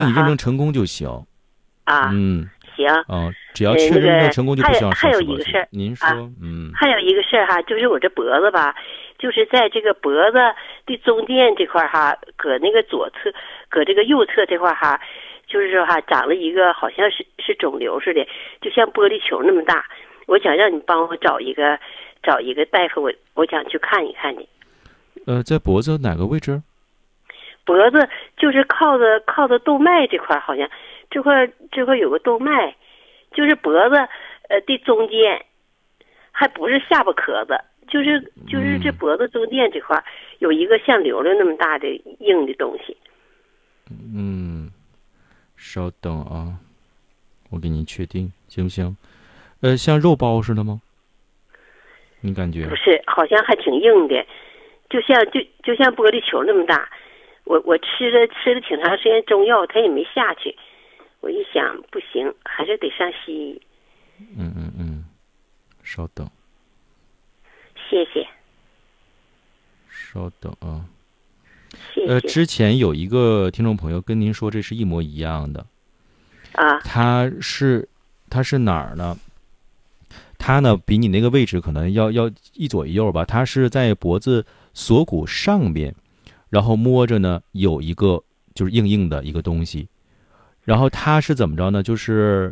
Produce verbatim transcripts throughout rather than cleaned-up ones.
你认证成功就行。 啊， 嗯， 行。 哦，只要确认认证成功就不需要还有上市保险。 还有一个事儿， 您说， 啊、 嗯， 还有一个事儿哈，就是我这脖子吧，就是在这个脖子的中间这块哈，搁那个左侧，搁这个右侧这块哈，就是说哈，长了一个好像是是肿瘤似的，就像玻璃球那么大。我想让你帮我找一个找一个大夫，我我想去看一看去。 呃，在脖子哪个位置？ 脖子就是靠着靠着动脉这块，好像这块这块有个动脉，就是脖子呃的中间，还不是下巴壳子，就是就是这脖子中间这块有一个像瘤瘤那么大的硬的东西。 嗯，稍等啊，我给您确定行不行？呃，像肉包似的吗？你感觉？ 不是，好像还挺硬的，就像就就像玻璃球那么大。我我吃了吃了挺长时间中药，它也没下去。我一想不行，还是得上西医。 嗯嗯嗯，稍等。 谢谢。 稍等啊。 谢谢。 呃，之前有一个听众朋友跟您说，这是一模一样的。 啊。 他是他是哪儿呢？他呢比你那个位置可能要要一左一右吧。他是在脖子锁骨上边。然后摸着呢，有一个就是硬硬的一个东西，然后它是怎么着呢？就是，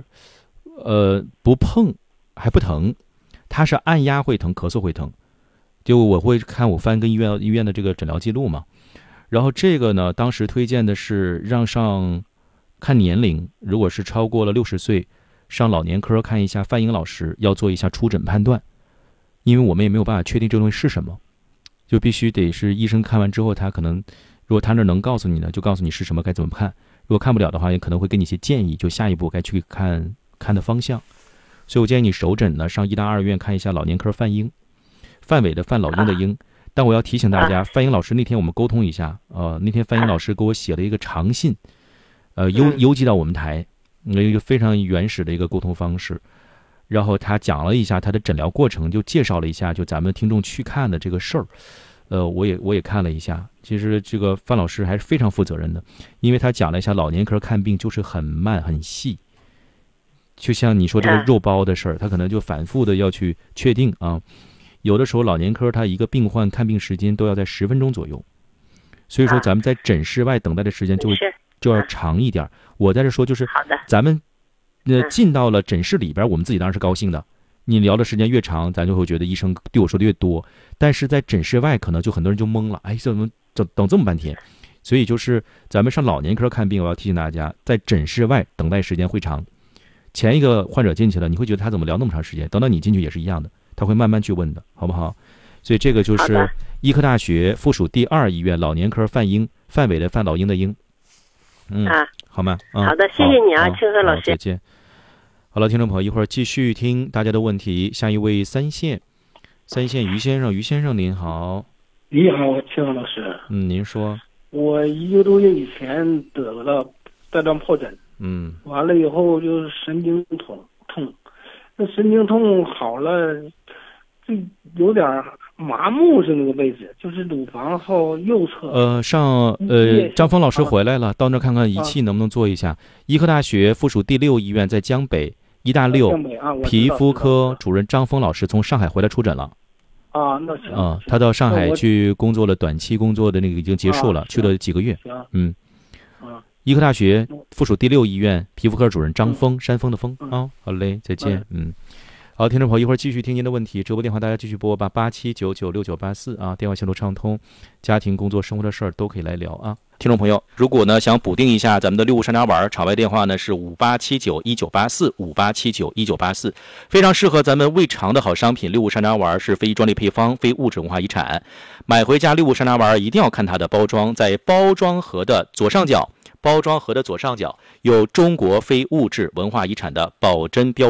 呃，不碰还不疼，它是按压会疼，咳嗽会疼。就我会看我翻跟医院医院的这个诊疗记录嘛，然后这个呢，当时推荐的是让上看年龄，如果是超过了六十岁，上老年科看一下范英老师，要做一下初诊判断，因为我们也没有办法确定这东西是什么。就必须得是医生看完之后，他可能如果他那能告诉你呢，就告诉你是什么该怎么看；如果看不了的话，也可能会给你一些建议，就下一步该去看看的方向。所以我建议你首诊呢，上医大二院看一下老年科范英，范伟的范，老鹰的鹰。但我要提醒大家，范英老师那天我们沟通一下，呃，那天范英老师给我写了一个长信，呃，邮邮寄到我们台，一个非常原始的一个沟通方式。然后他讲了一下他的诊疗过程，就介绍了一下就咱们听众去看的这个事儿，呃，我也我也看了一下，其实这个范老师还是非常负责任的，因为他讲了一下老年科看病就是很慢很细，就像你说这个肉包的事儿，他可能就反复的要去确定啊，有的时候老年科他一个病患看病时间都要在十分钟左右，所以说咱们在诊室外等待的时间就会就要长一点。我在这说就是咱们。那进到了诊室里边，我们自己当然是高兴的。你聊的时间越长，咱就会觉得医生对我说的越多。但是在诊室外，可能就很多人就懵了，哎，怎么等等这么半天？所以就是咱们上老年科看病，我要提醒大家，在诊室外等待时间会长。前一个患者进去了，你会觉得他怎么聊那么长时间？等到你进去也是一样的，他会慢慢去问的，好不好？所以这个就是医科大学附属第二医院老年科范英，范伟的范，老鹰的鹰。嗯， 啊， 好吗？嗯、 好的，谢谢你啊，清河老师。 再见。好了，听众朋友，一会儿继续听大家的问题。下一位三线，三线于先生，于先生您好。 你好，清河老师。 嗯，您说。 我一个多月以前得了带状疱疹。 嗯。 完了以后就是神经痛痛，那神经痛好了，就有点麻木是那个位置，就是乳房后右侧。 呃，上呃，张峰老师回来了，啊、到那看看仪器能不能做一下。啊、医科大学附属第六医院在江北，医大六、 啊、 皮肤科主任张峰老师从上海回来出诊了。 啊，那行。 啊、嗯，他到上海去工作了，短期工作的那个已经结束了，啊、去了几个月。 行。 嗯。 啊。 医科大学附属第六医院皮肤科主任张峰，嗯、山峰的峰啊、哦，好嘞，再见。嗯。嗯好，听众朋友，一会儿继续听您的问题。直播电话大家继续拨吧，八七九九六九八四啊，电话线路畅通，家庭、工作、生活的事儿都可以来聊啊。听众朋友，如果呢想补丁一下咱们的六物山楂丸，场外电话呢是五八七九一九八四，五八七九一九八四，非常适合咱们胃肠的好商品。六物山楂丸是非专利配方，非物质文化遗产。买回家六物山楂丸一定要看它的包装，在包装盒的左上角。包装盒的左上角有中国非物质文化遗产的保真标志，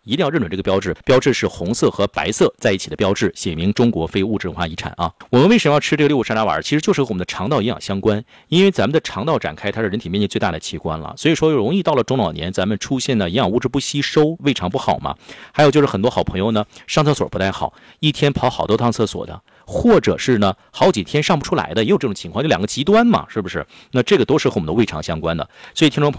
一定要认准这个标志，标志是红色和白色在一起的标志，写明中国非物质文化遗产啊。我们为什么要吃这个六谷山楂丸？其实就是和我们的肠道营养相关，因为咱们的肠道展开，它是人体面积最大的器官了，所以说容易到了中老年，咱们出现的营养物质不吸收，胃肠不好嘛。还有就是很多好朋友呢，上厕所不太好，一天跑好多趟厕所的，或者是呢好几天上不出来的，也有这种情况，就两个极端嘛，是不是？那这个都是和我们的胃肠相关的。所以听众朋友